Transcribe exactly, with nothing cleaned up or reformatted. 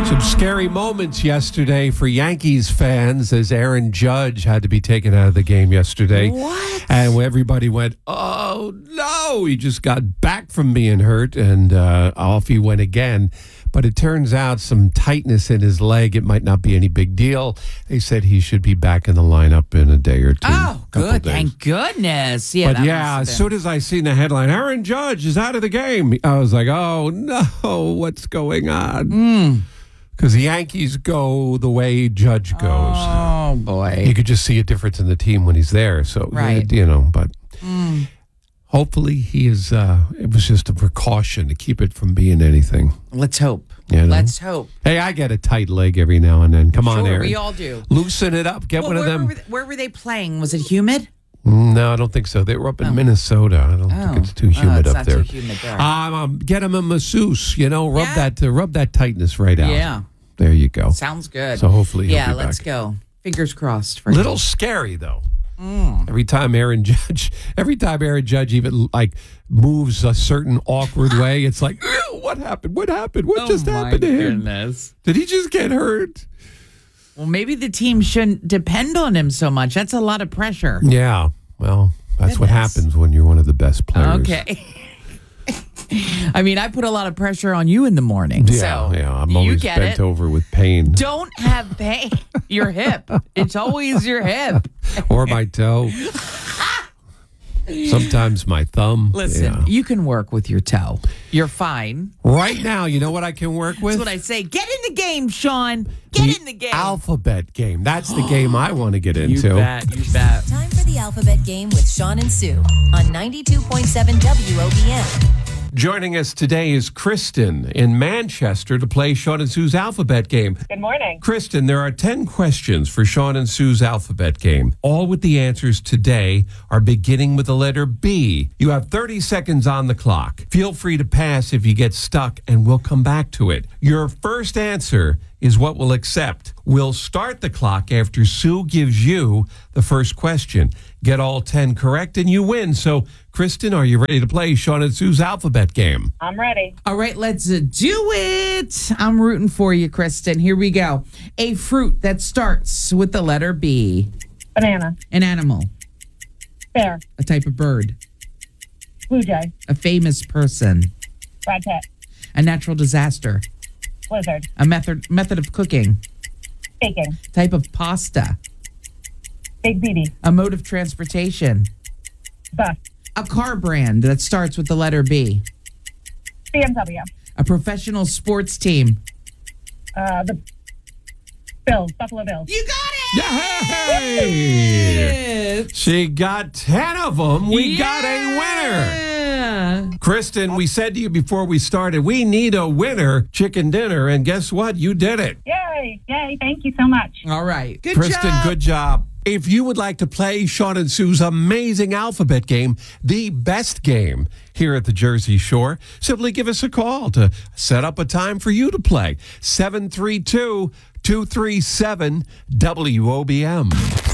Some scary moments yesterday for Yankees fans as Aaron Judge had to be taken out of the game yesterday. What? And everybody went, oh, no. He just got back from being hurt, and uh, off he went again. But it turns out some tightness in his leg. It might not be any big deal. They said he should be back in the lineup in a day or two. Oh, good. Days. Thank goodness. Yeah, but yeah, as soon as I seen the headline, Aaron Judge is out of the game, I was like, oh, no, what's going on? Because the Yankees go the way Judge goes. Oh, boy. You could just see a difference in the team when he's there. So, right. you know, but mm. hopefully he is, uh, it was just a precaution to keep it from being anything. Let's hope. You know? Let's hope. Hey, I get a tight leg every now and then. Come sure, on, Aaron. we all do. Loosen it up. Get well, one of where them. Were they, where were they playing? Was it humid? No, I don't think so. They were up in oh. Minnesota. I don't oh. think it's too humid oh, it's up not there. Too humid there. Um, um, get him a masseuse. You know, rub yeah. that uh, rub that tightness right out. Yeah. There you go. Sounds good. So hopefully he'll yeah, be let's back. go. Fingers crossed for Little you. scary though. Mm. Every time Aaron Judge, every time Aaron Judge even like moves a certain awkward way, it's like, what happened? What happened? What oh just happened to him? Goodness. Did he just get hurt? Well, maybe the team shouldn't depend on him so much. That's a lot of pressure. Yeah. Well, that's Goodness. what happens when you're one of the best players. Okay. I mean, I put a lot of pressure on you in the morning. Yeah, so yeah. I'm you always get bent it. over with pain. Don't have pain. Your hip. It's always your hip. Or my toe. Sometimes my thumb. Listen, yeah. you can work with your toe. You're fine. Right now, you know what I can work with? That's what I say. Get in the game, Sean. Get the in the game. Alphabet game. That's the game I want to get into. You bet. You bet. Time for the Alphabet Game with Sean and Sue on ninety-two point seven W O B M. Joining us today is Kristen in Manchester to play Sean and Sue's Alphabet Game. Good morning. Kristen, there are ten questions for Sean and Sue's Alphabet Game. All with the answers today are beginning with the letter B. You have thirty seconds on the clock. Feel free to pass if you get stuck, and we'll come back to it. Your first answer is what we'll accept. We'll start the clock after Sue gives you the first question. Get all ten correct and you win. So, Kristen, are you ready to play Sean and Sue's Alphabet Game? I'm ready. All right, let's uh, do it. I'm rooting for you, Kristen. Here we go. A fruit that starts with the letter B. Banana. An animal. Bear. A type of bird. Blue jay. A famous person. Brad Pitt. A natural disaster. Blizzard. A method method of cooking. Baking. Type of pasta. Big B B. A mode of transportation. Bus. A car brand that starts with the letter B. B M W. A professional sports team. Uh, the Bills. Buffalo Bills. You got it! Yay! She got ten of them. We got a winner. Yeah. Kristen, we said to you before we started, we need a winner chicken dinner. And guess what? You did it. Yay. Yay. Thank you so much. All right. Good Kristen, job. good job. If you would like to play Sean and Sue's amazing alphabet game, the best game here at the Jersey Shore, simply give us a call to set up a time for you to play. seven three two, two three seven W O B M.